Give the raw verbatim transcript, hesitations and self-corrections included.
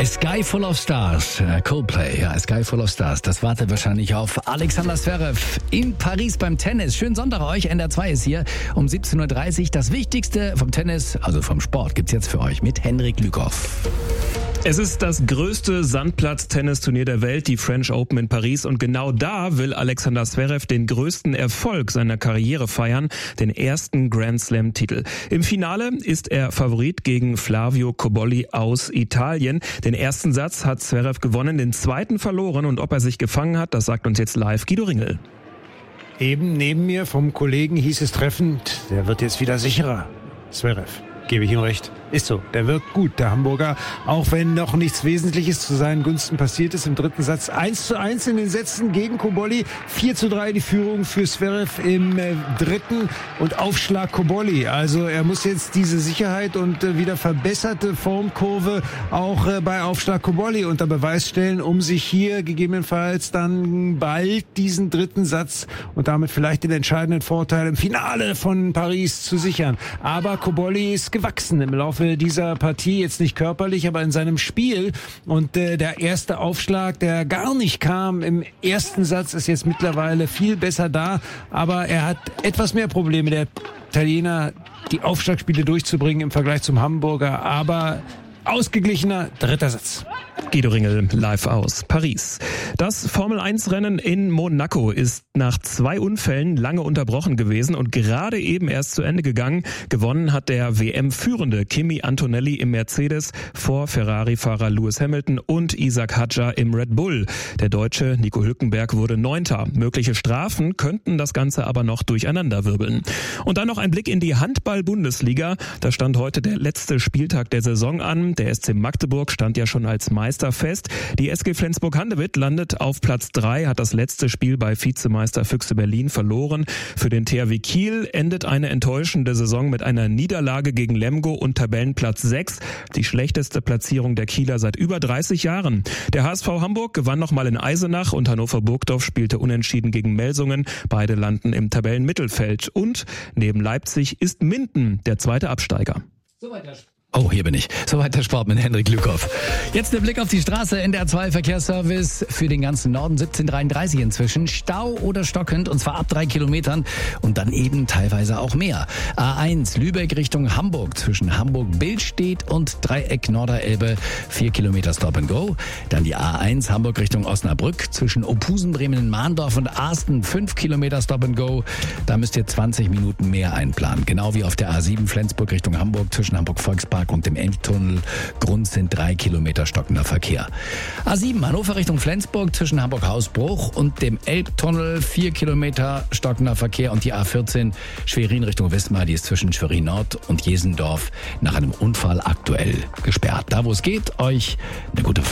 A Sky Full of Stars, Coldplay, ja, A Sky Full of Stars. Das wartet wahrscheinlich auf Alexander Zverev in Paris beim Tennis. Schönen Sonntag euch, N D R zwei ist hier um siebzehn Uhr dreißig. Das Wichtigste vom Tennis, also vom Sport, gibt's jetzt für euch mit Henrik Lükow. Es ist das größte Sandplatz-Tennisturnier der Welt, die French Open in Paris. Und genau da will Alexander Zverev den größten Erfolg seiner Karriere feiern, den ersten Grand Slam-Titel. Im Finale ist er Favorit gegen Flavio Cobolli aus Italien. Den ersten Satz hat Zverev gewonnen, den zweiten verloren. Und ob er sich gefangen hat, das sagt uns jetzt live Guido Ringel. Eben neben mir vom Kollegen hieß es treffend, der wird jetzt wieder sicherer. Zverev. Gebe ich ihm recht. Ist so. Der wirkt gut, der Hamburger. Auch wenn noch nichts Wesentliches zu seinen Gunsten passiert ist im dritten Satz. eins zu eins in den Sätzen gegen Cobolli. vier zu drei die Führung für Zverev im äh, dritten und Aufschlag Cobolli. Also er muss jetzt diese Sicherheit und äh, wieder verbesserte Formkurve auch äh, bei Aufschlag Cobolli unter Beweis stellen, um sich hier gegebenenfalls dann bald diesen dritten Satz und damit vielleicht den entscheidenden Vorteil im Finale von Paris zu sichern. Aber Cobolli ist gewachsen im Laufe dieser Partie, jetzt nicht körperlich, aber in seinem Spiel. Und äh, der erste Aufschlag, der gar nicht kam im ersten Satz, ist jetzt mittlerweile viel besser da. Aber er hat etwas mehr Probleme, der Italiener, die Aufschlagspiele durchzubringen im Vergleich zum Hamburger. Aber ausgeglichener dritter Satz. Guido Ringel live aus Paris. Das Formel eins Rennen in Monaco ist nach zwei Unfällen lange unterbrochen gewesen und gerade eben erst zu Ende gegangen. Gewonnen hat der W M-Führende Kimi Antonelli im Mercedes vor Ferrari-Fahrer Lewis Hamilton und Isaac Hadjar im Red Bull. Der Deutsche Nico Hülkenberg wurde Neunter. Mögliche Strafen könnten das Ganze aber noch durcheinanderwirbeln. Und dann noch ein Blick in die Handball-Bundesliga. Da stand heute der letzte Spieltag der Saison an. Der S C Magdeburg stand ja schon als Meister fest. Die S G Flensburg-Handewitt landet auf Platz drei, hat das letzte Spiel bei Vizemeister Füchse Berlin verloren. Für den T H W Kiel endet eine enttäuschende Saison mit einer Niederlage gegen Lemgo und Tabellenplatz sechs. Die schlechteste Platzierung der Kieler seit über dreißig Jahren. Der H S V Hamburg gewann nochmal in Eisenach und Hannover Burgdorf spielte unentschieden gegen Melsungen. Beide landen im Tabellenmittelfeld. Und neben Leipzig ist Minden der zweite Absteiger. So weiter. Oh, hier bin ich. Soweit der Sport mit Henrik Lükow. Jetzt der Blick auf die Straße. N D R zwei Verkehrsservice für den ganzen Norden. siebzehn Uhr dreiunddreißig inzwischen. Stau oder stockend, und zwar ab drei Kilometern und dann eben teilweise auch mehr. A eins Lübeck Richtung Hamburg zwischen Hamburg-Billstedt und Dreieck Norderelbe. vier Kilometer Stop and Go. Dann die A eins Hamburg Richtung Osnabrück zwischen Ophusen, Bremen, Mahndorf und Arsten. fünf Kilometer Stop and Go. Da müsst ihr zwanzig Minuten mehr einplanen. Genau wie auf der A sieben Flensburg Richtung Hamburg zwischen Hamburg-Volkspark und dem Elbtunnel. Grund sind drei Kilometer stockender Verkehr. A sieben Hannover Richtung Flensburg zwischen Hamburg-Hausbruch und dem Elbtunnel. vier Kilometer stockender Verkehr. Und die A vierzehn Schwerin Richtung Wismar, die ist zwischen Schwerin Nord und Jesendorf nach einem Unfall aktuell gesperrt. Da wo es geht, euch eine gute Fahrt.